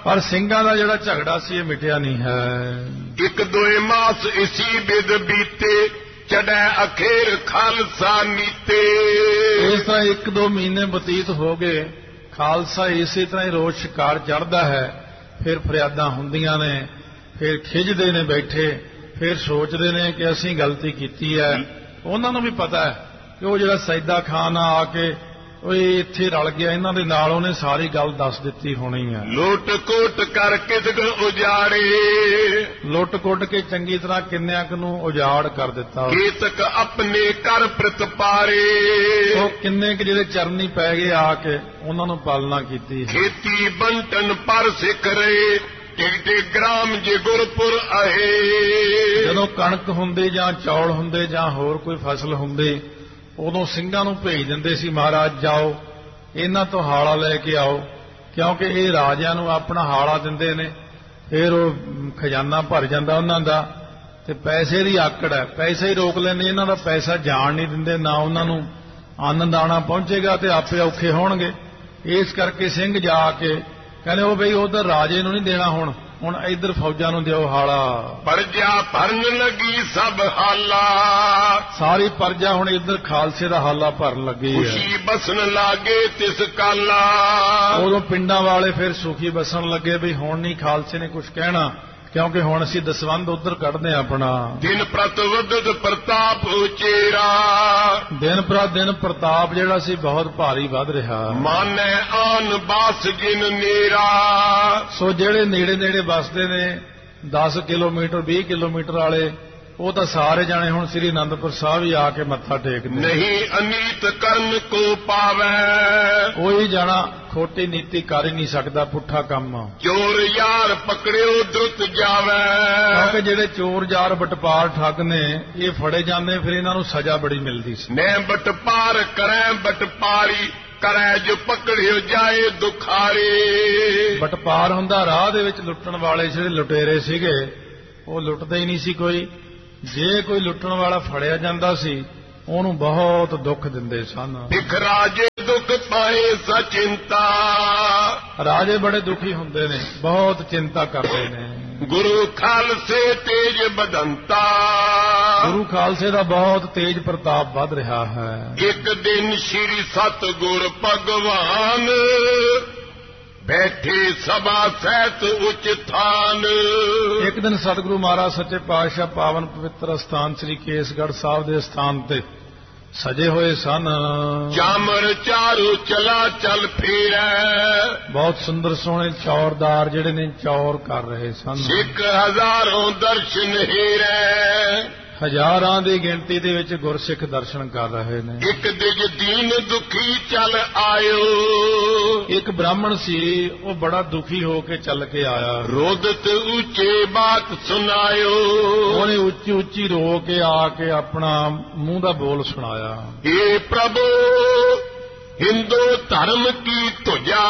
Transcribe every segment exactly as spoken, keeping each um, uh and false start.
ਪਰ ਸਿੰਘਾਂ ਦਾ ਜਿਹੜਾ ਝਗੜਾ ਸੀ ਇਹ ਮਿਟਿਆ ਨਹੀਂ ਹੈ। ਇੱਕ ਦੋਏ ਮਾਸ ਇਸੀ ਬਿਦ ਬੀਤੇ ਚੜੈ ਅਖੇਰ ਖਾਲਸਾ ਨੀਤੇ। ਇਸ ਤਰ੍ਹਾਂ ਇੱਕ ਦੋ ਮਹੀਨੇ ਬਤੀਤ ਹੋ ਗਏ, ਖਾਲਸਾ ਇਸੇ ਤਰ੍ਹਾਂ ਹੀ ਰੋਜ਼ ਸ਼ਿਕਾਰ ਚੜ੍ਹਦਾ ਹੈ। ਫਿਰ ਫਰਿਆਦਾਂ ਹੁੰਦੀਆਂ ਨੇ, ਫਿਰ ਖਿੱਝਦੇ ਨੇ ਬੈਠੇ, ਫਿਰ ਸੋਚਦੇ ਨੇ ਕਿ ਅਸੀਂ ਗਲਤੀ ਕੀਤੀ ਹੈ। ਉਹਨਾਂ ਨੂੰ ਵੀ ਪਤਾ ਹੈ ਕਿ ਉਹ ਜਿਹੜਾ ਸੈਦਾ ਖਾਨ ਆ ਆ ਕੇ ਉਹ ਇੱਥੇ ਰਲ ਗਿਆ, ਇਹਨਾਂ ਦੇ ਨਾਲ ਉਹਨੇ ਸਾਰੀ ਗੱਲ ਦੱਸ ਦਿੱਤੀ ਹੋਣੀ ਹੈ। ਲੁੱਟ ਕੋਟ ਕਰ ਕਿਸਕ ਉਜਾੜੇ, ਲੁੱਟ ਕੁੱਟ ਕੇ ਚੰਗੀ ਤਰ੍ਹਾਂ ਕਿੰਨਿਆਂ ਕੁ ਨੂੰ ਉਜਾੜ ਕਰ ਦਿੱਤਾ। ਕੀਤਕ ਆਪਣੇ ਕਰ ਪ੍ਰਤਪਾਰੇ, ਉਹ ਕਿੰਨੇ ਕੁ ਜਿਹੜੇ ਚਰਨੀ ਪੈ ਗਏ ਆ ਕੇ ਉਹਨਾਂ ਨੂੰ ਪਾਲਣਾ ਕੀਤੀ। ਖੇਤੀ ਬੰਟਨ ਪਰ ਸਿੱਖ ਰਹੇ ਟਿਕਟੇ ਗ੍ਰਾਮ ਜੇ ਗੁਰਪੁਰ ਆਏ। ਜਦੋਂ ਕਣਕ ਹੁੰਦੀ ਜਾਂ ਚੌਲ ਹੁੰਦੇ ਜਾਂ ਹੋਰ ਕੋਈ ਫਸਲ ਹੁੰਦੀ, ਉਦੋਂ ਸਿੰਘਾਂ ਨੂੰ ਭੇਜ ਦਿੰਦੇ ਸੀ, ਮਹਾਰਾਜ ਜਾਓ ਇਹਨਾਂ ਤੋਂ ਹਾਲਾ ਲੈ ਕੇ ਆਓ, ਕਿਉਂਕਿ ਇਹ ਰਾਜਿਆਂ ਨੂੰ ਆਪਣਾ ਹਾਲਾ ਦਿੰਦੇ ਨੇ, ਫਿਰ ਉਹ ਖਜ਼ਾਨਾ ਭਰ ਜਾਂਦਾ ਉਹਨਾਂ ਦਾ। ਤੇ ਪੈਸੇ ਦੀ ਆਕੜ ਹੈ, ਪੈਸੇ ਹੀ ਰੋਕ ਲੈਂਦੇ, ਇਹਨਾਂ ਦਾ ਪੈਸਾ ਜਾਣ ਨਹੀਂ ਦਿੰਦੇ, ਨਾ ਉਹਨਾਂ ਨੂੰ ਅੰਨ ਦਾਣਾ ਪਹੁੰਚੇਗਾ ਤੇ ਆਪੇ ਔਖੇ ਹੋਣਗੇ। ਇਸ ਕਰਕੇ ਸਿੰਘ ਜਾ ਕੇ ਕਹਿੰਦੇ ਉਹ ਬਈ ਉਧਰ ਰਾਜੇ ਨੂੰ ਨਹੀਂ ਦੇਣਾ, ਹੁਣ ਹੁਣ ਇੱਧਰ ਫੌਜਾਂ ਨੂੰ ਦਿਓ ਹਾਲਾ। ਪਰਜਾ ਭਰਨ ਲੱਗੀ ਸਭ ਹਾਲਾ, ਸਾਰੀ ਪਰਜਾ ਹੁਣ ਇੱਧਰ ਖਾਲਸੇ ਦਾ ਹਾਲਾ ਭਰਨ ਲੱਗੀ ਹੈ। ਖੁਸ਼ੀ ਬਸਣ ਲਾਗੇ ਤਿਸ ਕਾਲਾ, ਉਦੋਂ ਪਿੰਡਾਂ ਵਾਲੇ ਫਿਰ ਸੁਖੀ ਬਸਣ ਲੱਗੇ ਵੀ ਹੁਣ ਨਹੀਂ ਖਾਲਸੇ ਨੇ ਕੁਝ ਕਹਿਣਾ, ਕਿਉਂਕਿ ਹੁਣ ਅਸੀਂ ਦਸਵੰਧ ਉਧਰ ਕੱਢਦੇ ਆਪਣਾ। ਦਿਨ ਪ੍ਰਤ ਵਧਤ ਪ੍ਰਤਾਪ ਉਚੇਰਾ, ਦਿਨ ਪ੍ਰਤ ਦਿਨ ਪ੍ਰਤਾਪ ਜਿਹੜਾ ਸੀ ਬਹੁਤ ਭਾਰੀ ਵੱਧ ਰਿਹਾ। ਮਾਨੈ ਆਨ ਬਾਸ ਜਿਨ ਨੀਰਾ, ਸੋ ਜਿਹੜੇ ਨੇੜੇ ਨੇੜੇ ਵਸਦੇ ਨੇ ਦਸ ਕਿਲੋਮੀਟਰ ਵੀਹ ਕਿਲੋਮੀਟਰ ਵਾਲੇ, ਉਹ ਤਾਂ ਸਾਰੇ ਜਾਣੇ ਹੁਣ ਸ੍ਰੀ ਅਨੰਦਪੁਰ ਸਾਹਿਬ ਹੀ ਆ ਕੇ ਮੱਥਾ ਟੇਕਦੇ। ਨਹੀਂ ਅਨੀਤ ਕਰਨ ਕੋ ਪਾਵੈ, ਕੋਈ ਜਾਣਾ ਖੋਟੀ ਨੀਤੀ ਕਰ ਹੀ ਨਹੀਂ ਸਕਦਾ, ਪੁੱਠਾ ਕੰਮ। ਚੋਰ ਯਾਰ ਪਕੜਿਓ ਦੁੱਤ ਜਾਵੈ, ਕਿਉਂਕਿ ਜਿਹੜੇ ਚੋਰ ਯਾਰ ਬਟਪਾਰ ਠੱਗ ਨੇ ਇਹ ਫੜੇ ਜਾਂਦੇ, ਫਿਰ ਇਹਨਾਂ ਨੂੰ ਸਜ਼ਾ ਬੜੀ ਮਿਲਦੀ ਸੀ। ਮੈਂ ਬਟਪਾਰ ਕਰੈ ਬਟਪਾਰੀ ਕਰੈ ਜੋ ਪਕੜਿਓ ਜਾਏ ਦੁਖਾਰੇ। ਬਟਪਾਰ ਹੁੰਦਾ ਰਾਹ ਦੇ ਵਿੱਚ ਲੁੱਟਣ ਵਾਲੇ, ਜਿਹੜੇ ਲੁਟੇਰੇ ਸੀਗੇ ਉਹ ਲੁੱਟਦੇ ਹੀ ਨਹੀਂ ਸੀ ਕੋਈ। ਜੇ ਕੋਈ ਲੁੱਟਣ ਵਾਲਾ ਫੜਿਆ ਜਾਂਦਾ ਸੀ ਉਹਨੂੰ ਬਹੁਤ ਦੁੱਖ ਦਿੰਦੇ ਸਨ। ਸਿੱਖ ਰਾਜੇ ਦੁੱਖ ਪਾਏ ਸਚਿੰਤਾ, ਰਾਜੇ ਬੜੇ ਦੁਖੀ ਹੁੰਦੇ ਨੇ, ਬਹੁਤ ਚਿੰਤਾ ਕਰਦੇ ਨੇ। ਗੁਰੂ ਖਾਲਸੇ ਤੇਜ ਬਦੰਤਾ, ਗੁਰੂ ਖਾਲਸੇ ਦਾ ਬਹੁਤ ਤੇਜ ਪ੍ਰਤਾਪ ਵੱਧ ਰਿਹਾ ਹੈ। ਇੱਕ ਦਿਨ ਸ੍ਰੀ ਸਤਿਗੁਰ ਭਗਵਾਨ ਬੈਠੇ ਸਭਾ ਸਹਿਤ ਉਚ ਥਾਨ। ਇੱਕ ਦਿਨ ਸਤਿਗੁਰੂ ਮਹਾਰਾਜ ਸੱਚੇ ਪਾਤਸ਼ਾਹ ਪਾਵਨ ਪਵਿੱਤਰ ਸਥਾਨ ਸ੍ਰੀ ਕੇਸਗੜ੍ਹ ਸਾਹਿਬ ਦੇ ਸਥਾਨ ਤੇ ਸਜੇ ਹੋਏ ਸਨ। ਚਾਮਰ ਚਾਰੋ ਚਲਾ ਚੱਲ ਫੇਰੈ, ਬਹੁਤ ਸੁੰਦਰ ਸੋਹਣੇ ਚੌਰਦਾਰ ਜਿਹੜੇ ਨੇ ਚੌਰ ਕਰ ਰਹੇ ਸਨ। ਸਿੱਖ ਹਜ਼ਾਰੋਂ ਦਰਸ਼ਨ ਹੀਰੈ, ਹਜ਼ਾਰਾਂ ਦੀ ਗਿਣਤੀ ਦੇ ਵਿੱਚ ਗੁਰਸਿੱਖ ਦਰਸ਼ਨ ਕਰ ਰਹੇ ਨੇ। ਇੱਕ ਦਿਜ ਦੀਨ ਦੁਖੀ ਚੱਲ ਆਇਓ, ਇੱਕ ਬ੍ਰਾਹਮਣ ਸੀ ਉਹ ਬੜਾ ਦੁਖੀ ਹੋ ਕੇ ਚੱਲ ਕੇ ਆਇਆ। ਰੋਦਤ ਉੱਚੇ ਬਾਤ ਸੁਣਾਇਓ, ਉਹਨੇ ਉੱਚੀ ਉੱਚੀ ਰੋ ਕੇ ਆ ਕੇ ਆਪਣਾ ਮੂੰਹ ਦਾ ਬੋਲ ਸੁਣਾਇਆ। ਏ ਪ੍ਰਭੂ ਹਿੰਦੂ ਧਰਮ ਕੀ ਧੁਜਾ,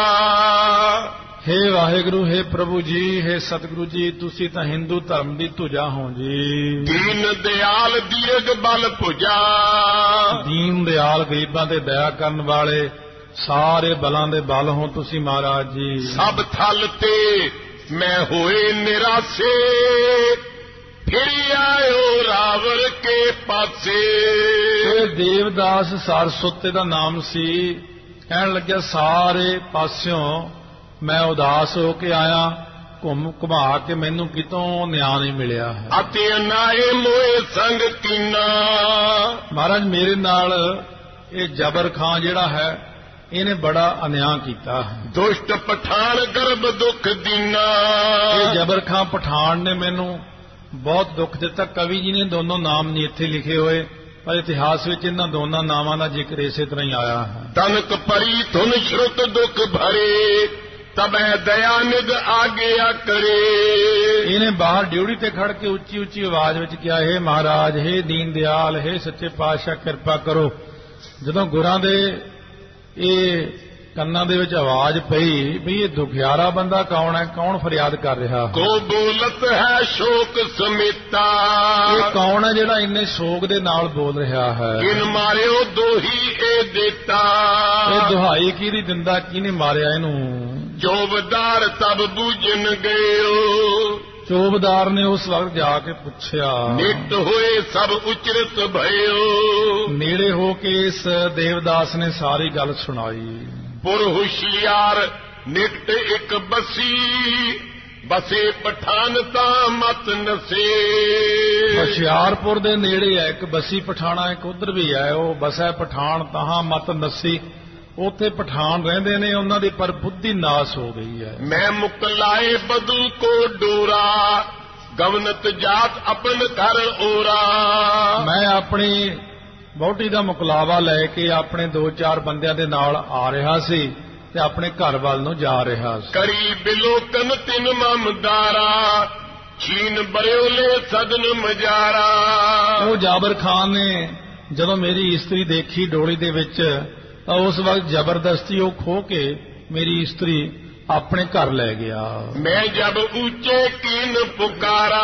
हे ਵਾਹਿਗੁਰੂ, हे ਪ੍ਰਭੂ ਜੀ, हे ਸਤਿਗੁਰੂ ਜੀ, ਤੁਸੀਂ ਤਾਂ ਹਿੰਦੂ ਧਰਮ ਦੀ ਧੁਜਾ ਹੋ ਜੀ। ਦੀਨ ਦਿਆਲ ਦੀਰਘ ਬਲ ਭੁਜਾ, ਦੀਨ ਦਿਆਲ ਗਰੀਬਾਂ ਤੇ ਦਇਆ ਕਰਨ ਵਾਲੇ ਸਾਰੇ ਬਲਾਂ ਦੇ ਬਲ ਹੋ ਤੁਸੀਂ ਮਹਾਰਾਜ ਜੀ। ਸਭ ਥਲ ਤੇ ਮੈਂ ਹੋਏ ਨਿਰਾਸੇ, ਫਿਰ ਆਇਓ ਰਾਵਰ ਕੇ ਪਾਸੇ। ਇਹ ਦੇਵਦਾਸ ਸਰਸਵਤੀ ਦਾ ਨਾਮ ਸੀ। ਕਹਿਣ ਲੱਗਿਆ ਸਾਰੇ ਪਾਸਿਓਂ ਮੈਂ ਉਦਾਸ ਹੋ ਕੇ ਆਇਆ, ਘੁੰਮ ਘੁਮਾ ਕੇ ਮੈਨੂੰ ਕਿਤੋਂ ਨਿਆਂ ਨਹੀਂ ਮਿਲਿਆ ਹੈ। ਅਤੇ ਨਾਏ ਮੋਏ ਸੰਗ ਕੀਨਾ, ਮਹਾਰਾਜ ਮੇਰੇ ਨਾਲ ਇਹ ਜਬਰ ਖਾਂ ਜਿਹੜਾ ਹੈ ਇਹਨੇ ਬੜਾ ਅਨਿਆਂ ਕੀਤਾ ਹੈ। ਦੁਸ਼ਟ ਪਠਾਨ ਗਰਭ ਦੁੱਖ ਦੀਨਾ, ਇਹ ਜਬਰ ਖਾਂ ਪਠਾਨ ਨੇ ਮੈਨੂੰ ਬਹੁਤ ਦੁੱਖ ਦਿੱਤਾ। ਕਵੀ ਜੀ ਨੇ ਦੋਨੋਂ ਨਾਮ ਨਹੀਂ ਇੱਥੇ ਲਿਖੇ ਹੋਏ, ਪਰ ਇਤਿਹਾਸ ਵਿੱਚ ਇਹਨਾਂ ਦੋਨਾਂ ਨਾਵਾਂ ਦਾ ਜ਼ਿਕਰ ਇਸੇ ਤਰ੍ਹਾਂ ਹੀ ਆਇਆ ਹੈ। ਤਨਕ ਪਰੀ ਧੁਨ ਸ਼ਰੁਤ ਦੁੱਖ ਭਰੇ, ਤਬੈ ਦਇਆ ਨਿਧ ਆਗਿਆ ਕਰੇ। ਇਹਨੇ ਬਾਹਰ ਡਿਊਟੀ ਤੇ ਖੜ ਕੇ ਉੱਚੀ ਉੱਚੀ ਆਵਾਜ਼ ਵਿੱਚ ਕਿਹਾ, ਹੇ ਮਹਾਰਾਜ, ਹੇ ਦੀਨ ਦਿਆਲ, ਹੇ ਸੱਚੇ ਪਾਤਸ਼ਾਹ, ਕਿਰਪਾ ਕਰੋ। ਜਦੋਂ ਗੁਰਾਂ ਦੇ ਇਹ ਕੰਨਾਂ ਦੇ ਵਿੱਚ ਆਵਾਜ਼ ਪਈ ਵੀ ਇਹ ਦੁਖਿਆਰਾ ਬੰਦਾ ਕੌਣ ਹੈ, ਕੌਣ ਫਰਿਆਦ ਕਰ ਰਿਹਾ। ਕੋ ਬੋਲਤ ਹੈ ਸ਼ੋਕ ਸਮੇਤਾ, ਇਹ ਕੌਣ ਹੈ ਜਿਹੜਾ ਇੰਨੇ ਸ਼ੋਕ ਦੇ ਨਾਲ ਬੋਲ ਰਿਹਾ ਹੈ। ਕਿਨ ਮਾਰਿਓ ਦੋਹੀ ਇਹ ਦੇਤਾ, ਇਹ ਦੁਹਾਈ ਕਿਹਦੀ ਦਿੰਦਾ, ਕਿਹਨੇ ਮਾਰਿਆ ਇਹਨੂੰ। ਜੋਬ ਚੋਬਦਾਰ ਤਬ ਬੂਝਨ ਗਇਓ। ਚੋਬਦਾਰ ਨੇ ਉਸ ਵਕਤ ਜਾ ਕੇ ਪੁੱਛਿਆ, ਨਿਕਟ ਹੋਏ ਸਭ ਉਚਰਤ ਭਇਓ। ਨੇੜੇ ਹੋ ਕੇ ਇਸ ਦੇਵਦਾਸ ਨੇ ਸਾਰੀ ਗੱਲ ਸੁਣਾਈ। ਪੁਰ ਹੁਸ਼ਿਆਰ ਨਿਕਟ ਇੱਕ ਬਸੀ, ਬਸੇ ਪਠਾਨ ਤਾਂ ਮਤ ਨਸੇ। ਹੁਸ਼ਿਆਰਪੁਰ ਦੇ ਨੇੜੇ ਹੈ ਇੱਕ ਬਸੀ ਪਠਾਣਾ, ਇੱਕ ਉਧਰ ਵੀ ਹੈ, ਉਹ ਬਸੈ ਪਠਾਨ ਤਾਂ ਮਤ ਨਸੀ। ਉੱਥੇ ਪਠਾਨ ਰਹਿੰਦੇ ਨੇ, ਉਹਨਾਂ ਦੀ ਪਰ ਬੁੱਧੀ ਨਾਸ ਹੋ ਗਈ ਹੈ। ਮੈਂ ਮੁਕਲਾਏ ਬਦੂ ਕੋ ਡੋਰਾ, ਗਵਨਤ ਜਾਤ ਆਪਨ ਘਰ ਓਰਾ। ਮੈਂ ਆਪਣੀ ਵਹੁਟੀ ਦਾ ਮੁਕਲਾਵਾ ਲੈ ਕੇ ਆਪਣੇ ਦੋ ਚਾਰ ਬੰਦਿਆਂ ਦੇ ਨਾਲ ਆ ਰਿਹਾ ਸੀ ਤੇ ਆਪਣੇ ਘਰ ਵੱਲ ਨੂੰ ਜਾ ਰਿਹਾ ਸੀ। ਕਰੀ ਬਿਲੋਕਨ ਤਿਨ ਮਮਦਾਰਾ, ਛੀਨ ਬਰਿਓਲੇ ਸਦਨ ਮਜਾਰਾ। ਉਹ ਜਾਬਰ ਖਾਨ ਨੇ ਜਦੋਂ ਮੇਰੀ ਇਸਤਰੀ ਦੇਖੀ ਡੋਲੀ ਦੇ ਵਿੱਚ ਤਾਂ ਉਸ ਵਕਤ ਜ਼ਬਰਦਸਤੀ ਉਹ ਖੋ ਕੇ ਮੇਰੀ ਇਸਤਰੀ ਆਪਣੇ ਘਰ ਲੈ ਗਿਆ। ਮੈਂ ਜਬ ਉੱਚੇ ਕੀਨ ਪੁਕਾਰਾ,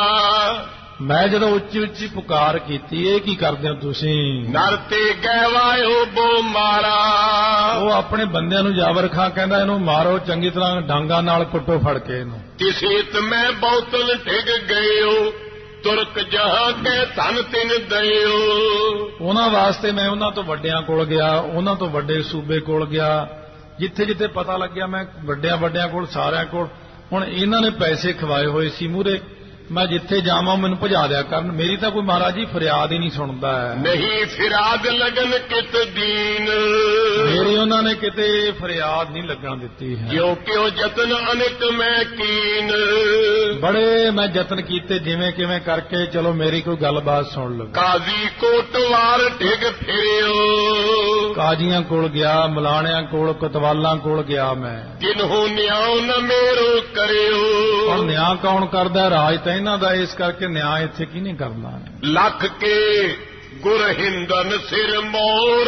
ਮੈਂ ਜਦੋਂ ਉੱਚੀ ਉੱਚੀ ਪੁਕਾਰ ਕੀਤੀ, ਇਹ ਕੀ ਕਰਦੇ ਹੋ ਤੁਸੀਂ? ਨਰ ਤੇ ਗਹਿਵਾਇਓ ਬੋ ਮਾਰਾ। ਉਹ ਆਪਣੇ ਬੰਦਿਆਂ ਨੂੰ ਜਾਬਰ ਖਾਂ ਕਹਿੰਦਾ, ਇਹਨੂੰ ਮਾਰੋ, ਚੰਗੀ ਤਰ੍ਹਾਂ ਡਾਂਗਾ ਨਾਲ ਕੁੱਟੋ ਫੜ ਕੇ ਇਹਨੂੰ। ਤਿਸੇਤ ਮੈਂ ਬਹੁਤਨ ਡਿੱਗ ਗਇਓ, ਤੁਰਕ ਜਹਾਂ ਕੇ ਧਨ ਤਿਨ ਦਇਓ। ਉਹਨਾਂ ਵਾਸਤੇ ਮੈਂ ਉਹਨਾਂ ਤੋਂ ਵੱਡਿਆਂ ਕੋਲ ਗਿਆ, ਉਹਨਾਂ ਤੋਂ ਵੱਡੇ ਸੂਬੇ ਕੋਲ ਗਿਆ, ਜਿੱਥੇ ਜਿੱਥੇ ਪਤਾ ਲੱਗਿਆ ਮੈਂ ਵੱਡਿਆਂ ਵੱਡਿਆਂ ਕੋਲ, ਸਾਰਿਆਂ ਕੋਲ। ਹੁਣ ਇਹਨਾਂ ਨੇ ਪੈਸੇ ਖਵਾਏ ਹੋਏ ਸੀ ਮੂਹਰੇ, ਮੈਂ ਜਿੱਥੇ ਜਾਵਾਂ ਮੈਨੂੰ ਭਜਾ ਦਿਆ ਕਰਨ। ਮੇਰੀ ਤਾਂ ਕੋਈ ਮਹਾਰਾਜ ਜੀ ਫਰਿਆਦ ਹੀ ਨਹੀਂ ਸੁਣਦਾ ਹੈ। ਨਹੀਂ ਫਿਰਾਦ ਲਗਨ ਕਿਤ ਦੀਨ, ਮੇਰੀ ਉਹਨਾਂ ਨੇ ਕਿਤੇ ਫਰਿਆਦ ਨਹੀਂ ਲੱਗਣ ਦਿੱਤੀ ਹੈ। ਕਿਉ ਕਿਉ ਜਤਨ ਅਨਿਕ ਮੈਂ ਕੀਨ, ਬੜੇ ਮੈਂ ਯਤਨ ਕੀਤੇ ਜਿਵੇਂ ਕਿਵੇਂ ਕਰਕੇ, ਚਲੋ ਮੇਰੀ ਕੋਈ ਗੱਲਬਾਤ ਸੁਣ ਲਓ। ਕਾਜ਼ੀ ਕੋਟਵਾਰ ਡਿੱਗ ਫਿਰਿਓ, ਕਾਜ਼ੀਆਂ ਕੋਲ ਗਿਆ, ਮਲਾਣਿਆਂ ਕੋਲ, ਕੋਤਵਾਲਾਂ ਕੋਲ ਗਿਆ ਮੈਂ। ਕਿਨਹੂ ਨਿਆਉ ਨ ਮੇਰੋ ਕਰਿਓ। ਹੁਣ ਨਿਆਂ ਕੌਣ ਕਰਦਾ? ਰਾਜ ਤਾਂ ਇਹਨਾਂ ਦਾ, ਇਸ ਕਰਕੇ ਨਿਆਂ ਇੱਥੇ ਕਿਹਨੇ ਕਰਨਾ? ਲੱਖ ਕੇ ਗੁਰ ਹਿੰਦਨ ਸਿਰ ਮੋਰ,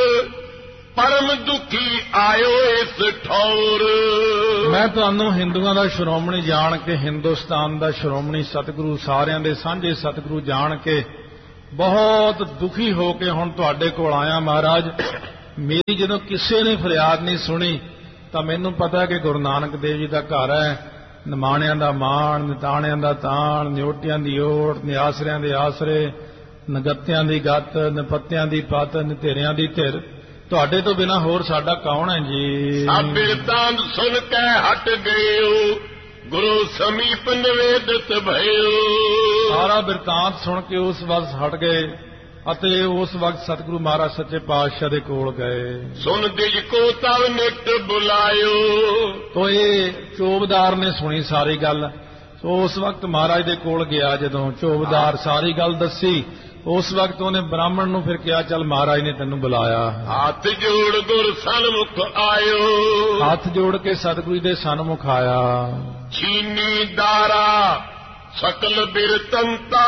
ਪਰਮ ਦੁਖੀ ਆਇਓ ਇਸ ਠੌਰ। ਮੈਂ ਤੁਹਾਨੂੰ ਹਿੰਦੂਆਂ ਦਾ ਸ਼੍ਰੋਮਣੀ ਜਾਣ ਕੇ, ਹਿੰਦੁਸਤਾਨ ਦਾ ਸ਼੍ਰੋਮਣੀ ਸਤਿਗੁਰੂ, ਸਾਰਿਆਂ ਦੇ ਸਾਂਝੇ ਸਤਿਗੁਰੂ ਜਾਣ ਕੇ ਬਹੁਤ ਦੁਖੀ ਹੋ ਕੇ ਹੁਣ ਤੁਹਾਡੇ ਕੋਲ ਆਇਆ ਮਹਾਰਾਜ। ਮੇਰੀ ਜਦੋਂ ਕਿਸੇ ਨੇ ਫਰਿਆਦ ਨਹੀਂ ਸੁਣੀ ਤਾਂ ਮੈਨੂੰ ਪਤਾ ਕਿ ਗੁਰੂ ਨਾਨਕ ਦੇਵ ਜੀ ਦਾ ਘਰ ਹੈ। ਨਿਮਾਣਿਆਂ ਦਾ ਮਾਣ, ਨਿਤਾਣਿਆਂ ਦਾ ਤਾਣ, ਨਿਓਟਿਆਂ ਦੀ ਓਟ, ਨਿਆਸਰਿਆਂ ਦੇ ਆਸਰੇ, ਨਗੱਤਿਆਂ ਦੀ ਗੱਤ, ਨਿਪੱਤਿਆਂ ਦੀ ਪੱਤ, ਨਿਧੇਰਿਆਂ ਦੀ ਧਿਰ। ਤੁਹਾਡੇ ਤੋਂ ਬਿਨਾਂ ਹੋਰ ਸਾਡਾ ਕੌਣ ਹੈ ਜੀ? ਸਭ ਬਿਰਤਾਂਤ ਸੁਣ ਕੇ ਹਟ ਗਇਓ, ਗੁਰੂ ਸਮੀਪ ਨਿਵੇਦਤ ਭਇਓ। ਸਾਰਾ ਬਿਰਤਾਂਤ ਸੁਣ ਕੇ ਉਸ ਵਕਤ ਹਟ ਗਏ ਅਤੇ ਉਸ ਵਕਤ ਸਤਿਗੁਰੂ ਮਹਾਰਾਜ ਸੱਚੇ ਪਾਤਸ਼ਾਹ ਦੇ ਕੋਲ ਗਏ। ਸੁਣ ਦਿਜ ਕੋ ਤਵ ਨਿਕਟ ਬੁਲਾਇਓ। ਤੋ ਇਹ ਚੋਬਦਾਰ ਨੇ ਸੁਣੀ ਸਾਰੀ ਗੱਲ। ਸੋ ਉਸ ਵਕਤ ਮਹਾਰਾਜ ਦੇ ਕੋਲ ਗਿਆ, ਜਦੋਂ ਚੋਬਦਾਰ ਸਾਰੀ ਗੱਲ ਦੱਸੀ, ਉਸ ਵਕਤ ਉਹਨੇ ਬ੍ਰਾਹਮਣ ਨੂੰ ਫਿਰ ਕਿਹਾ, ਚੱਲ ਮਹਾਰਾਜ ਨੇ ਤੈਨੂੰ ਬੁਲਾਇਆ। ਹੱਥ ਜੋੜ ਗੁਰ ਸਨਮੁਖ ਆਇਓ, ਹੱਥ ਜੋੜ ਕੇ ਸਤਿਗੁਰੂ ਦੇ ਸਨਮੁਖ ਆਇਆ। ਛੀਨੀ ਦਾਰਾ ਸਕਲ ਬਿਰਤੰਤਾ,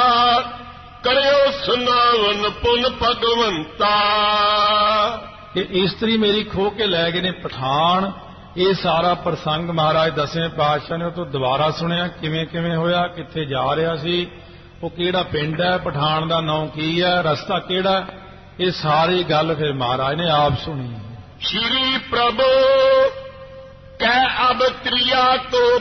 ਕਰਿਓ ਸੁਨਾਵਨ ਪੁਨ ਭਗਵੰਤਾ। ਇਹ ਇਸਤਰੀ ਮੇਰੀ ਖੋ ਕੇ ਲੈ ਗਏ ਨੇ ਪਠਾਨ। ਇਹ ਸਾਰਾ ਪ੍ਰਸੰਗ ਮਹਾਰਾਜ ਦਸਵੇਂ ਪਾਤਸ਼ਾਹ ਨੇ ਉਹ ਤੋਂ ਦੁਬਾਰਾ ਸੁਣਿਆ, ਕਿਵੇਂ ਕਿਵੇਂ ਹੋਇਆ, ਕਿੱਥੇ ਜਾ ਰਿਹਾ ਸੀ, ਉਹ ਕਿਹੜਾ ਪਿੰਡ ਹੈ, ਪਠਾਨ ਦਾ ਨਾਂ ਕੀ ਹੈ, ਰਸਤਾ ਕਿਹੜਾ, ਇਹ ਸਾਰੀ ਗੱਲ ਫਿਰ ਮਹਾਰਾਜ ਨੇ ਆਪ ਸੁਣੀ। ਸ਼੍ਰੀ ਪ੍ਰਭੂ ਕਹਿ ਅਬ ਤ੍ਰਿਆ ਤੋ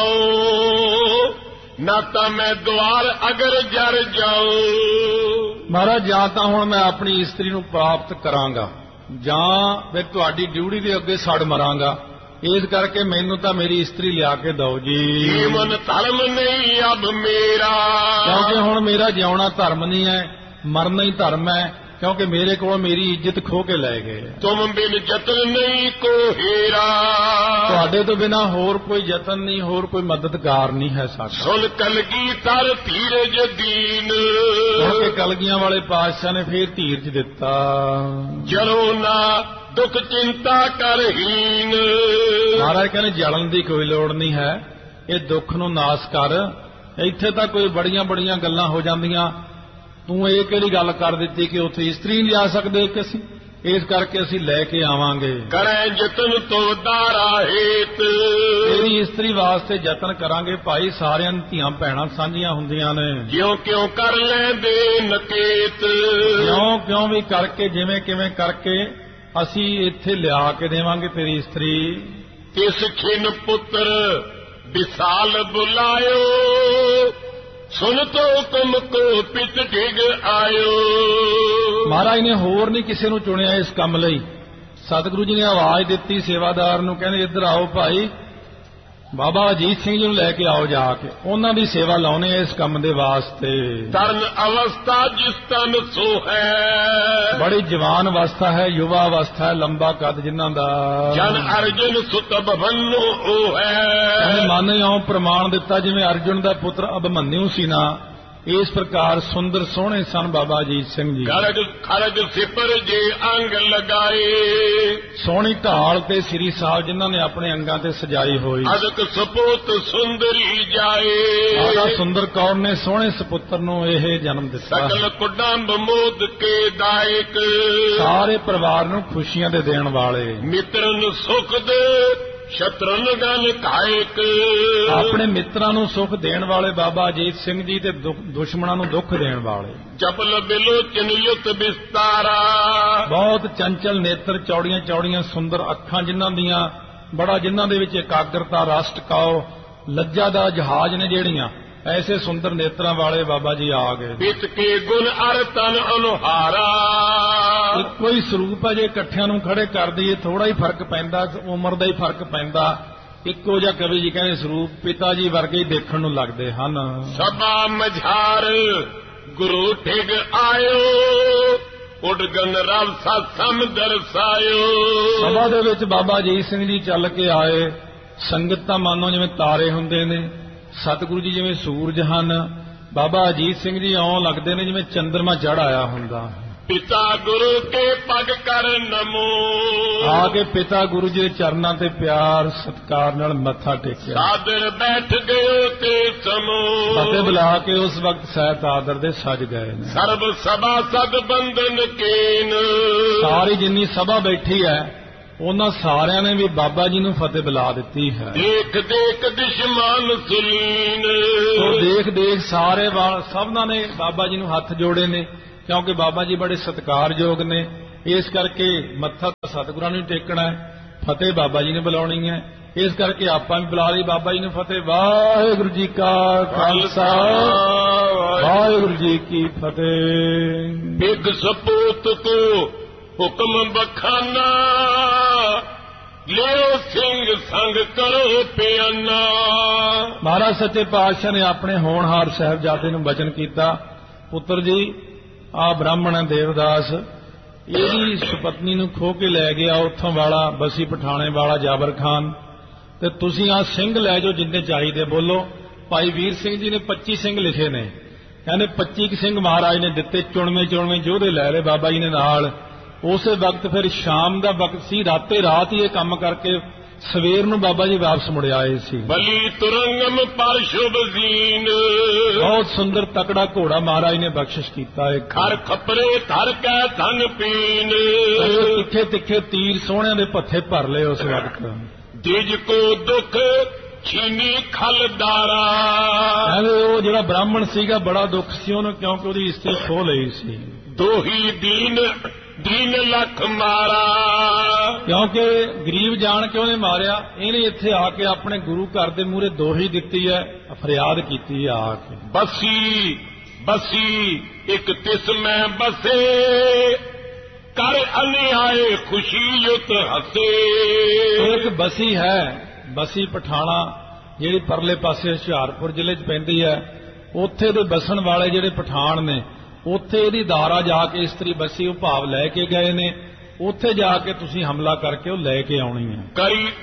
ਪਾਓ, ਨਾ ਤਾਂ ਮੈਂ ਦੁਆਰ ਅਗਰ ਜਰ ਜਾਉ। ਮਹਾਰਾਜ ਜਾਂ ਤਾਂ ਹੁਣ ਮੈਂ ਆਪਣੀ ਇਸਤਰੀ ਨੂੰ ਪ੍ਰਾਪਤ ਕਰਾਂਗਾ, ਜਾਂ ਫਿਰ ਤੁਹਾਡੀ ਡਿਊਟੀ ਦੇ ਅੱਗੇ ਸੜ ਮਰਾਂਗਾ। ਇਸ ਕਰਕੇ ਮੈਨੂੰ ਤਾਂ ਮੇਰੀ ਇਸਤਰੀ ਲਿਆ ਕੇ ਦਿਓ ਜੀ। ਜੀਵਨ ਧਰਮ ਨਹੀਂ ਅਬ ਮੇਰਾ, ਕਿਉਂਕਿ ਹੁਣ ਮੇਰਾ ਜਿਉਣਾ ਧਰਮ ਨਹੀਂ ਹੈ, ਮਰਨਾ ਹੀ ਧਰਮ ਹੈ। ਕਿਉਂਕਿ ਮੇਰੇ ਕੋਲ ਮੇਰੀ ਇੱਜ਼ਤ ਖੋ ਕੇ ਲੈ ਗਏ। ਤੁਮ ਬਿਨ ਜਤਨ ਨਹੀਂ ਕੋ ਹੀਰਾ, ਤੁਹਾਡੇ ਤੋਂ ਬਿਨਾ ਹੋਰ ਕੋਈ ਯਤਨ ਨਹੀਂ, ਹੋਰ ਕੋਈ ਮਦਦਗਾਰ ਨਹੀਂ ਹੈ ਸਾਡਾ। ਸੁਨ ਕਲਗੀ ਤਰ ਧੀਰਜ ਦੀਨ, ਕਿਉਂਕਿ ਕਲਗੀਆਂ ਵਾਲੇ ਪਾਤਸ਼ਾਹ ਨੇ ਫੇਰ ਧੀਰਜ ਦਿੱਤਾ। ਜਲੋ ਨਾ ਦੁੱਖ ਚਿੰਤਾ ਕਰਹੀਨ। ਮਹਾਰਾਜ ਕਹਿੰਦੇ ਜਲਣ ਦੀ ਕੋਈ ਲੋੜ ਨਹੀਂ ਹੈ, ਇਹ ਦੁੱਖ ਨੂੰ ਨਾਸ ਕਰ। ਇੱਥੇ ਤਾਂ ਕੋਈ ਬੜੀਆਂ ਬੜੀਆਂ ਗੱਲਾਂ ਹੋ ਜਾਂਦੀਆਂ, ਤੂੰ ਇਹ ਕਿਹੜੀ ਗੱਲ ਕਰ ਦਿੱਤੀ ਕਿ ਉੱਥੇ ਇਸਤਰੀ ਨਹੀਂ ਜਾ ਸਕਦੇ ਕਿ ਅਸੀਂ, ਇਸ ਕਰਕੇ ਅਸੀਂ ਲੈ ਕੇ ਆਵਾਂਗੇ। ਕਰੈ ਜਤਨ ਤੋ ਦਾਰਾ ਹੇਤ, ਤੇਰੀ ਇਸਤਰੀ ਵਾਸਤੇ ਯਤਨ ਕਰਾਂਗੇ ਭਾਈ। ਸਾਰਿਆਂ ਦੀਆਂ ਧੀਆਂ ਭੈਣਾਂ ਸਾਂਝੀਆਂ ਹੁੰਦੀਆਂ ਨੇ। ਜਿਉਂ ਕਿਉਂ ਕਰ ਲੈਂਦੇ ਨਕੇਤ, ਕਿਉਂ ਕਿਉਂ ਵੀ ਕਰਕੇ, ਜਿਵੇਂ ਕਿਵੇਂ ਕਰਕੇ ਅਸੀਂ ਇੱਥੇ ਲਿਆ ਕੇ ਦੇਵਾਂਗੇ ਤੇਰੀ ਇਸਤਰੀ। ਤਿਸ ਖਿਨ ਪੁੱਤਰ ਵਿਸਾਲ ਬੁਲਾਇਓ ਸੁਨ ਤੋ ਹੁਕਮ ਕੋ ਪਿਤ ਡਿਗ ਆਇਓ। ਮਹਾਰਾਜ ਨੇ ਹੋਰ ਨਹੀਂ ਕਿਸੇ ਨੂੰ ਚੁਣਿਆ ਇਸ ਕੰਮ ਲਈ। ਸਤਿਗੁਰੂ ਜੀ ਨੇ ਆਵਾਜ਼ ਦਿੱਤੀ ਸੇਵਾਦਾਰ ਨੂੰ, ਕਹਿੰਦੇ ਇੱਧਰ ਆਓ ਭਾਈ, ਬਾਬਾ ਅਜੀਤ ਸਿੰਘ ਜੀ ਨੂੰ ਲੈ ਕੇ ਆਓ, ਜਾ ਕੇ ਉਹਨਾਂ ਦੀ ਸੇਵਾ ਲਾਉਣੇ ਇਸ ਕੰਮ ਦੇ ਵਾਸਤੇ। ਤਰਨ ਅਵਸਥਾ ਜਿਸ ਤਨ ਸੋ ਹੈ, ਬੜੀ ਜਵਾਨ ਅਵਸਥਾ ਹੈ, ਯੁਵਾ ਅਵਸਥਾ ਹੈ, ਲੰਬਾ ਕੱਦ ਜਿਨ੍ਹਾਂ ਦਾ। ਜਨ ਅਰਜੁਨ ਸੁਤ ਅਭਮਨੂ ਉਹ ਹੈ, ਕਹਿੰਦੇ ਮਨ ਇਉਂ ਪ੍ਰਮਾਣ ਦਿੱਤਾ ਜਿਵੇਂ ਅਰਜੁਨ ਦਾ ਪੁੱਤਰ ਅਭਮਨਿਊ ਸੀ ਨਾ, ਇਸ ਪ੍ਰਕਾਰ ਸੁੰਦਰ ਸੋਹਣੇ ਸਨ ਬਾਬਾ ਅਜੀਤ ਸਿੰਘ ਜੀ। ਖਰਗ ਖਰਗ ਸਿਪਰ ਜੇ ਅੰਗ ਲਗਾਏ, ਸੋਹਣੀ ਢਾਲ ਤੇ ਸ੍ਰੀ ਸਾਹਿਬ ਜਿਨ੍ਹਾਂ ਨੇ ਆਪਣੇ ਅੰਗਾਂ ਤੇ ਸਜਾਈ ਹੋਈ। ਅਦਕ ਸਪੂਤ ਸੁੰਦਰੀ ਜਾਏ, ਮਾਤਾ ਸੁੰਦਰ ਕੌਰ ਨੇ ਸੋਹਣੇ ਸਪੁੱਤਰ ਨੂੰ ਇਹ ਜਨਮ ਦਿੱਤਾ। ਸਕਲ ਕੁਡੰਬ ਮੋਦ ਕੇ ਦਾਇਕ, ਸਾਰੇ ਪਰਿਵਾਰ ਨੂੰ ਖੁਸ਼ੀਆਂ ਦੇ ਦੇਣ ਵਾਲੇ। ਮਿੱਤਰਨ ਸੁਖ ਦੇ ਸ਼ਤਰਨ ਗਨ ਕਾਇਕ, ਆਪਣੇ ਮਿੱਤਰਾਂ ਨੂੰ ਸੁਖ ਦੇਣ ਵਾਲੇ ਬਾਬਾ ਅਜੀਤ ਸਿੰਘ ਜੀ ਤੇ ਦੁਸ਼ਮਣਾਂ ਨੂੰ ਦੁੱਖ ਦੇਣ ਵਾਲੇ। ਜਬਲ ਬਿਲੋਚਨ ਯੁਤ ਵਿਸਤਾਰਾ, ਬਹੁਤ ਚੰਚਲ ਨੇਤਰ, ਚੌੜੀਆਂ ਚੌੜੀਆਂ ਸੁੰਦਰ ਅੱਖਾਂ ਜਿਨ੍ਹਾਂ ਦੀਆਂ, ਬੜਾ ਜਿਨ੍ਹਾਂ ਦੇ ਵਿੱਚ ਇਕਾਗਰਤਾ, ਰਸ ਟਿਕਾਓ, ਲੱਜਾ ਦਾ ਜਹਾਜ਼ ਨੇ ਜਿਹੜੀਆਂ, ਐਸੇ ਸੁੰਦਰ ਨੇਤਰਾਂ ਵਾਲੇ ਬਾਬਾ ਜੀ ਆ ਗਏ। ਪਿਤ ਕੇ ਗੁਣ ਅਰ ਤਨ ਅਨੁਹਾਰਾ, ਇੱਕੋ ਹੀ ਸਰੂਪ ਹੈ, ਜੇ ਇਕੱਠਿਆਂ ਨੂੰ ਖੜੇ ਕਰ ਦਈਏ ਥੋੜਾ ਹੀ ਫਰਕ ਪੈਂਦਾ, ਉਮਰ ਦਾ ਹੀ ਫਰਕ ਪੈਂਦਾ। ਇੱਕੋ ਜਿਹਾ ਕਵੀ ਜੀ ਕਹਿੰਦੇ ਸਰੂਪ ਪਿਤਾ ਜੀ ਵਰਗੇ ਹੀ ਦੇਖਣ ਨੂੰ ਲੱਗਦੇ ਹਨ। ਸਭਾ ਮਝਾਰ ਗੁਰੂ ਠਿਗ ਆਇਓ, ਉਡਗਨ ਰਵ ਸਤਸਮ ਦਰਸਾਇਓ। ਸਭਾ ਦੇ ਵਿੱਚ ਬਾਬਾ ਅਜੀਤ ਸਿੰਘ ਜੀ ਚੱਲ ਕੇ ਆਏ। ਸੰਗਤ ਤਾਂ ਮਾਨੋ ਜਿਵੇਂ ਤਾਰੇ ਹੁੰਦੇ ਨੇ, ਸਤਿਗੁਰੂ ਜੀ ਜਿਵੇਂ ਸੂਰਜ ਹਨ, ਬਾਬਾ ਅਜੀਤ ਸਿੰਘ ਜੀ ਇਉਂ ਲੱਗਦੇ ਨੇ ਜਿਵੇਂ ਚੰਦਰਮਾ ਚੜ੍ਹ ਆਇਆ ਹੁੰਦਾ। ਪਿਤਾ ਗੁਰੂ ਕੇ ਪਗ ਕਰ ਨਮੋ, ਆ ਕੇ ਪਿਤਾ ਗੁਰੂ ਜੀ ਦੇ ਚਰਨਾਂ ਤੇ ਪਿਆਰ ਸਤਿਕਾਰ ਨਾਲ ਮੱਥਾ ਟੇਕਿਆ। ਸਾਦਰ ਬੈਠ ਗਏ ਤੇ ਸਮੋ, ਫਤਿਹ ਬੁਲਾ ਕੇ ਉਸ ਵਕਤ ਸਹਿਤ ਆਦਰ ਦੇ ਸਜ ਗਏ ਨੇ। ਸਰਬ ਸਭਾ ਸਦ ਬੰਧਨ ਕੀਨ, ਸਾਰੀ ਜਿੰਨੀ ਸਭਾ ਬੈਠੀ ਹੈ ਉਹਨਾਂ ਸਾਰਿਆਂ ਨੇ ਵੀ ਬਾਬਾ ਜੀ ਨੂੰ ਫਤਿਹ ਬੁਲਾ ਦਿੱਤੀ ਹੈ। ਦੇਖ ਦੇਖ ਦੁਸ਼ਮਨ ਸੁਲੀਨ, ਉਹ ਦੇਖ ਦੇਖ ਸਾਰੇ ਵਾਲ ਸਭਨਾਂ ਨੇ ਬਾਬਾ ਜੀ ਨੂੰ ਹੱਥ ਜੋੜੇ ਨੇ, ਕਿਉਂਕਿ ਬਾਬਾ ਜੀ ਬੜੇ ਸਤਿਕਾਰਯੋਗ ਨੇ। ਇਸ ਕਰਕੇ ਮੱਥਾ ਤਾਂ ਸਤਿਗੁਰਾਂ ਨੂੰ ਟੇਕਣਾ ਹੈ, ਫਤਿਹ ਬਾਬਾ ਜੀ ਨੇ ਬੁਲਾਉਣੀ ਹੈ। ਇਸ ਕਰਕੇ ਆਪਾਂ ਵੀ ਬੁਲਾ ਲਈ ਬਾਬਾ ਜੀ ਨੂੰ ਫਤਿਹ। ਵਾਹਿਗੁਰੂ ਜੀ ਕਾ ਖਾਲਸਾ, ਵਾਹਿਗੁਰੂ ਜੀ ਕੀ ਫਤਿਹ। ਇੱਕ ਸਪੂਤ ਕੋ ਹੁਕਮ ਬਖਾਨਾ, ਲਿਓ ਸਿੰਘ ਸੰਗ ਕਰੋ ਪਿਆਨਾ। ਮਹਾਰਾਜ ਸੱਚੇ ਪਾਤਸ਼ਾਹ ਨੇ ਆਪਣੇ ਹੋਣਹਾਰ ਸਾਹਿਬਜ਼ਾਦੇ ਨੂੰ ਬਚਨ ਕੀਤਾ, ਪੁੱਤਰ ਜੀ ਆ ਬ੍ਰਾਹਮਣ ਹੈ ਦੇਵਦਾਸ, ਇਹਦੀ ਸੁਪਤਨੀ ਨੂੰ ਖੋਹ ਕੇ ਲੈ ਗਿਆ ਉੱਥੋਂ ਵਾਲਾ ਬਸੀ ਪਠਾਣੇ ਵਾਲਾ ਜਾਬਰ ਖਾਨ, ਤੇ ਤੁਸੀਂ ਆ ਸਿੰਘ ਲੈ ਜਾਓ ਜਿੰਨੇ ਚਾਹੀਦੇ। ਬੋਲੋ ਭਾਈ ਵੀਰ ਸਿੰਘ ਜੀ ਨੇ ਪੱਚੀ ਸਿੰਘ ਲਿਖੇ ਨੇ, ਕਹਿੰਦੇ ਪੱਚੀ ਸਿੰਘ ਮਹਾਰਾਜ ਨੇ ਦਿੱਤੇ, ਚੁਣਵੇਂ ਚੁਣਵੇਂ ਯੋਧੇ ਲੈ ਲਏ ਬਾਬਾ ਜੀ ਨੇ ਨਾਲ। ਉਸੇ ਵਕਤ ਫਿਰ ਸ਼ਾਮ ਦਾ ਵਕਤ ਸੀ, ਰਾਤੇ ਰਾਤ ਹੀ ਇਹ ਕੰਮ ਕਰਕੇ ਸਵੇਰ ਨੂੰ ਬਾਬਾ ਜੀ ਵਾਪਸ ਮੁੜ ਆਏ ਸੀ। ਬਲੀ ਤੁਰੰਗਮ ਪਰ ਸ਼ੁਭ ਜ਼ੀਨ, ਬਹੁਤ ਸੁੰਦਰ ਤਕੜਾ ਘੋੜਾ ਮਹਾਰਾਜ ਨੇ ਬਖਸ਼ਿਸ਼ ਕੀਤਾ। ਇੱਕ ਖਰ ਖਪਰੇ ਧਰ ਕੇ ਧਨ ਪੀਨ, ਤਿੱਖੇ ਤਿੱਖੇ ਤੀਰ ਸੋਹਣਿਆਂ ਦੇ ਪੱਥੇ ਭਰ ਲਏ ਉਸ ਵਕਤ। ਜਿਜ ਕੋ ਦੁੱਖ ਛੀਨੀ ਖਲਦਾਰਾ, ਕਹਿੰਦੇ ਉਹ ਜਿਹੜਾ ਬ੍ਰਾਹਮਣ ਸੀਗਾ ਬੜਾ ਦੁੱਖ ਸੀ ਉਹਨੂੰ, ਕਿਉਂਕਿ ਉਹਦੀ ਇਸਤਰੀ ਖੋਹ ਲਈ ਸੀ। ਦੋਹੀ ਦੀਨ ਦੀਨ ਲੱਖ ਮਾਰਾ, ਕਿਉਂਕਿ ਗਰੀਬ ਜਾਣ ਕੇ ਉਹਨੇ ਮਾਰਿਆ। ਇਹਨੇ ਇੱਥੇ ਆ ਕੇ ਆਪਣੇ ਗੁਰੂ ਘਰ ਦੇ ਮੂਹਰੇ ਦੋਹੀ ਦਿੱਤੀ ਹੈ, ਫਰਿਆਦ ਕੀਤੀ ਆ ਕੇ। ਬਸੀ ਬਸੀ ਇੱਕ ਤਿਸ ਮੈਂ ਬਸੇ, ਕਰ ਅਨਿਆਏ ਖੁਸ਼ੀ ਯੁਤ ਹਸੇ। ਇੱਕ ਬਸੀ ਹੈ, ਬਸੀ ਪਠਾਣਾ ਜਿਹੜੀ ਪਰਲੇ ਪਾਸੇ ਹੁਸ਼ਿਆਰਪੁਰ ਜ਼ਿਲ੍ਹੇ 'ਚ ਪੈਂਦੀ ਹੈ, ਉੱਥੇ ਦੇ ਬਸਣ ਵਾਲੇ ਜਿਹੜੇ ਪਠਾਨ ਨੇ, ਉੱਥੇ ਇਹਦੀ ਦਾਰਾ ਜਾ ਕੇ ਇਸਤਰੀ ਬਸੀ ਉਹ ਭਾਵ ਲੈ ਕੇ ਗਏ ਨੇ। ਉੱਥੇ ਜਾ ਕੇ ਤੁਸੀਂ ਹਮਲਾ ਕਰਕੇ ਉਹ ਲੈ ਕੇ ਆਉਣੀ ਹੈ। ਕਰੀ